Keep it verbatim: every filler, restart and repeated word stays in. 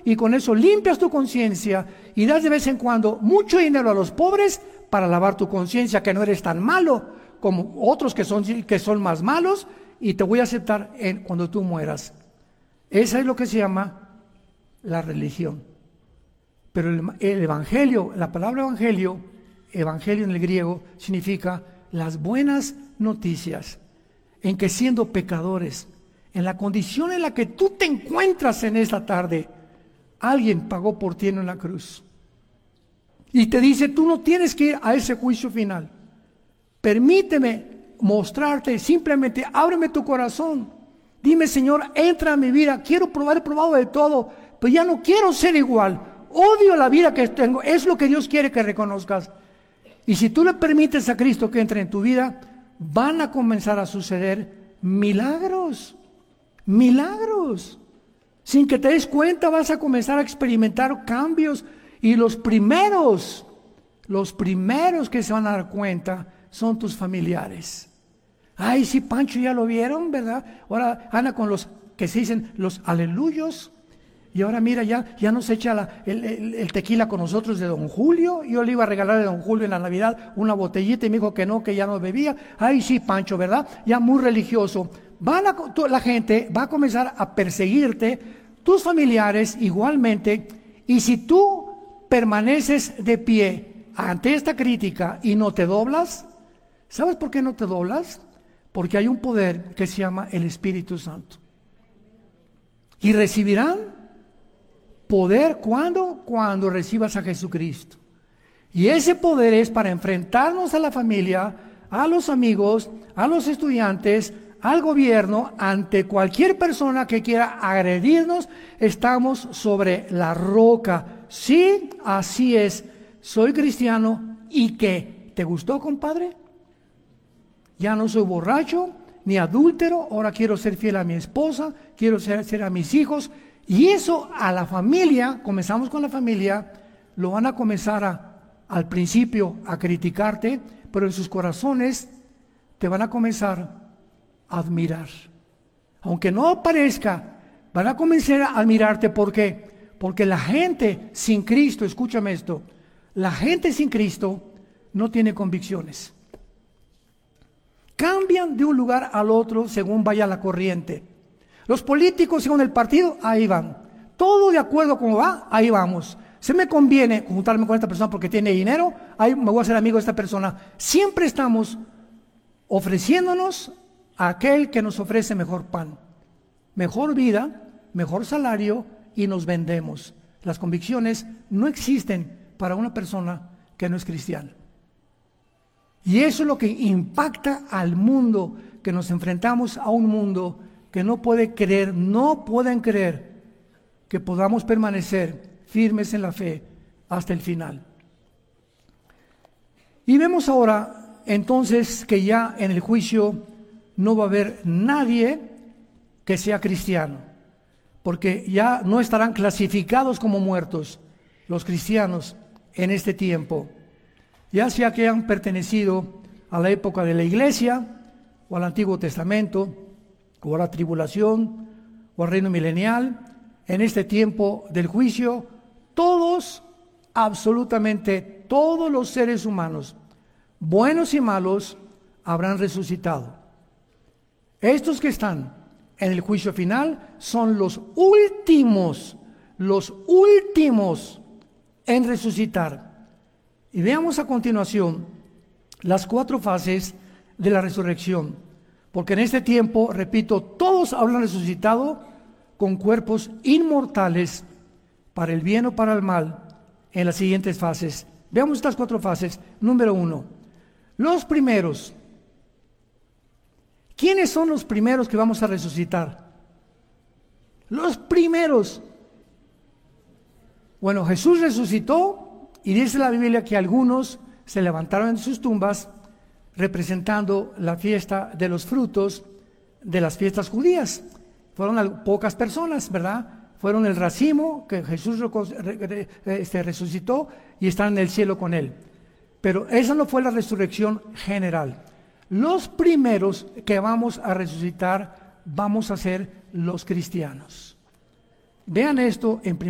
y con eso limpias tu conciencia y das de vez en cuando mucho dinero a los pobres para lavar tu conciencia, que no eres tan malo como otros que son, que son más malos, y te voy a aceptar en, cuando tú mueras. Esa es lo que se llama la religión. Pero el, el evangelio, la palabra evangelio, evangelio en el griego, significa las buenas noticias, en que siendo pecadores, en la condición en la que tú te encuentras en esta tarde, alguien pagó por ti en la cruz. Y te dice, tú no tienes que ir a ese juicio final. Permíteme mostrarte, simplemente ábreme tu corazón. Dime, Señor, entra a mi vida, quiero probar, he probado de todo, pero ya no quiero ser igual. Odio la vida que tengo, es lo que Dios quiere que reconozcas. Y si tú le permites a Cristo que entre en tu vida, van a comenzar a suceder milagros, milagros. Sin que te des cuenta vas a comenzar a experimentar cambios, y los primeros, los primeros que se van a dar cuenta son tus familiares. Ay, sí, Pancho, ya lo vieron, ¿verdad? Ahora anda con los que se dicen los aleluyos. Y ahora mira, ya, ya nos echa la, el, el, el tequila con nosotros de don Julio. Yo le iba a regalar a don Julio en la Navidad una botellita y me dijo que no, que ya no bebía. Ay, sí, Pancho, ¿verdad? Ya muy religioso. Van a, la gente va a comenzar a perseguirte, tus familiares igualmente. Y si tú permaneces de pie ante esta crítica y no te doblas, ¿sabes por qué no te doblas? Porque hay un poder que se llama el Espíritu Santo. Y recibirán poder, ¿cuándo? Cuando recibas a Jesucristo. Y ese poder es para enfrentarnos a la familia, a los amigos, a los estudiantes, al gobierno, ante cualquier persona que quiera agredirnos. Estamos sobre la roca. Sí, así es. Soy cristiano. ¿Y qué? ¿Te gustó, compadre? Ya no soy borracho ni adúltero. Ahora quiero ser fiel a mi esposa, quiero ser, ser a mis hijos. Y eso a la familia, comenzamos con la familia, lo van a comenzar a, al principio a criticarte, pero en sus corazones te van a comenzar a admirar. Aunque no parezca, van a comenzar a admirarte. ¿Por qué? Porque la gente sin Cristo, escúchame esto, la gente sin Cristo no tiene convicciones. Cambian de un lugar al otro según vaya la corriente. Los políticos según el partido, ahí van. Todo de acuerdo como va, ahí vamos. Se me conviene juntarme con esta persona porque tiene dinero, ahí me voy a hacer amigo de esta persona. Siempre estamos ofreciéndonos a aquel que nos ofrece mejor pan, mejor vida, mejor salario, y nos vendemos. Las convicciones no existen para una persona que no es cristiana. Y eso es lo que impacta al mundo, que nos enfrentamos a un mundo que no puede creer, no pueden creer que podamos permanecer firmes en la fe hasta el final. Y vemos ahora entonces que ya en el juicio no va a haber nadie que sea cristiano, porque ya no estarán clasificados como muertos los cristianos en este tiempo, ya sea que hayan pertenecido a la época de la iglesia o al Antiguo Testamento o a la tribulación o al reino milenial. En este tiempo del juicio, todos, absolutamente todos los seres humanos, buenos y malos, habrán resucitado. Estos que están en el juicio final son los últimos, los últimos en resucitar. Y veamos a continuación las cuatro fases de la resurrección, porque en este tiempo, repito, todos habrán resucitado con cuerpos inmortales para el bien o para el mal en las siguientes fases. Veamos estas cuatro fases. Número uno, los primeros. ¿Quiénes son los primeros que vamos a resucitar? Los primeros. Bueno, Jesús resucitó y dice la Biblia que algunos se levantaron de sus tumbas representando la fiesta de los frutos de las fiestas judías. Fueron pocas personas, ¿verdad? Fueron el racimo que Jesús este, resucitó y están en el cielo con él. Pero esa no fue la resurrección general. Los primeros que vamos a resucitar vamos a ser los cristianos. Vean esto en